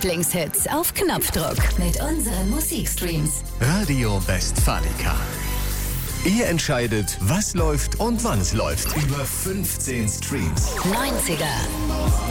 Lieblingshits auf Knopfdruck mit unseren Musikstreams. Radio Westfalica. Ihr entscheidet, was läuft und wann es läuft. Über 15 Streams. 90er,